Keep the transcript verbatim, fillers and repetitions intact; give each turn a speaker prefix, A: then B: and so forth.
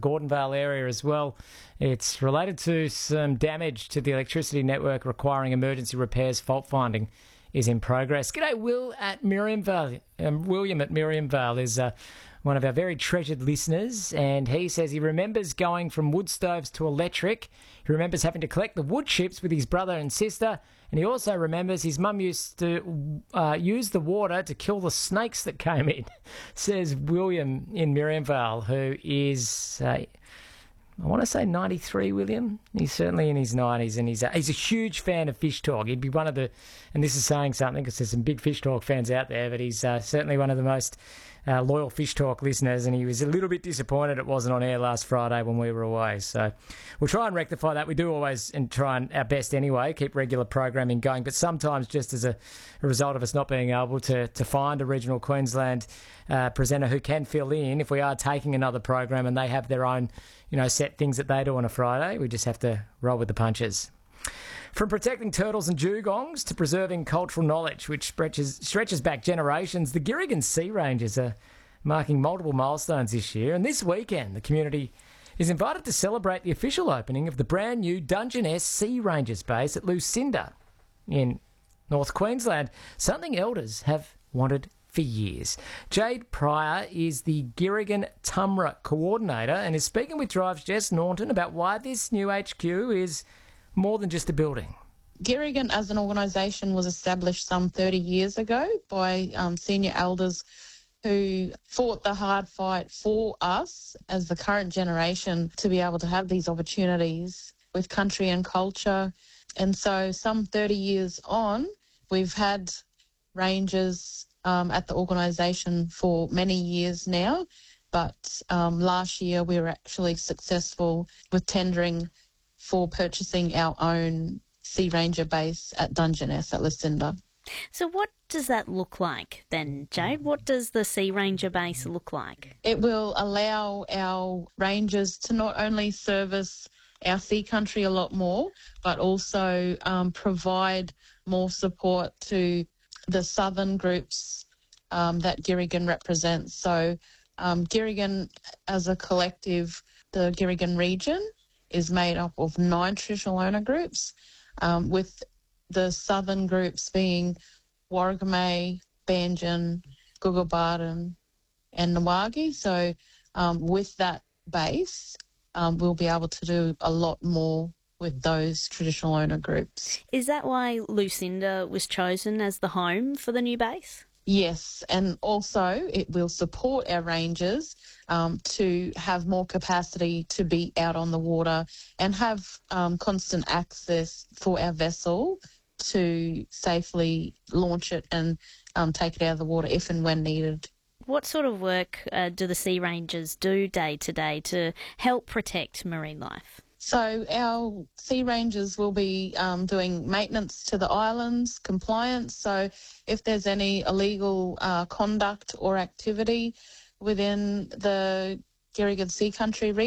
A: Gordonvale area as well. It's related to some damage to the electricity network requiring emergency repairs. Fault finding is in progress. G'day, Will at Miriamvale. Um, William at Miriamvale is uh, one of our very treasured listeners, and he says he remembers going from wood stoves to electric. He remembers having to collect the wood chips with his brother and sister, and he also remembers his mum used to uh, use the water to kill the snakes that came in, says William in Miriamvale, who is... Uh, I want to say ninety-three, William. He's certainly in his nineties, and he's a, he's a huge fan of Fish Talk. He'd be one of the, and this is saying something because there's some big Fish Talk fans out there, but he's uh, certainly one of the most uh, loyal Fish Talk listeners, and he was a little bit disappointed it wasn't on air last Friday when we were away. So we'll try and rectify that. We do always and try and our best anyway, keep regular programming going, but sometimes just as a, a result of us not being able to, to find a regional Queensland uh, presenter who can fill in, if we are taking another program and they have their own, you know, set things that they do on a Friday, we just have to roll with the punches. From protecting turtles and dugongs to preserving cultural knowledge, which stretches, stretches back generations, the Girrigan Sea Rangers are marking multiple milestones this year. And this weekend, the community is invited to celebrate the official opening of the brand new Dungeness Sea Rangers base at Lucinda in North Queensland, something elders have wanted for years. Jade Pryor is the Girrigan Tumra coordinator and is speaking with Drive's Jess Naunton about why this new H Q is more than just a building.
B: Girrigan as an organisation was established some thirty years ago by um, senior elders who fought the hard fight for us as the current generation to be able to have these opportunities with country and culture. And so some thirty years on, we've had rangers Um, at the organisation for many years now, but um, last year we were actually successful with tendering for purchasing our own Sea Ranger base at Dungeness at Lucinda.
C: So what does that look like then, Jade? What does the Sea Ranger base look like?
B: It will allow our rangers to not only service our sea country a lot more, but also um, provide more support to the southern groups um, that Girrigan represents. So um, Girrigan as a collective, the Girrigan region is made up of nine traditional owner groups, um, with the southern groups being Warragamay, Banjin, Gugabardan and Nawagi. So um, with that base, um, we'll be able to do a lot more with those traditional owner groups.
C: Is that why Lucinda was chosen as the home for the new base?
B: Yes, and also it will support our rangers um, to have more capacity to be out on the water and have um, constant access for our vessel to safely launch it and um, take it out of the water if and when needed.
C: What sort of work uh, do the Sea Rangers do day to day to help protect marine life?
B: So our Sea Rangers will be um, doing maintenance to the islands, compliance. So if there's any illegal uh, conduct or activity within the Girrigan Sea Country region,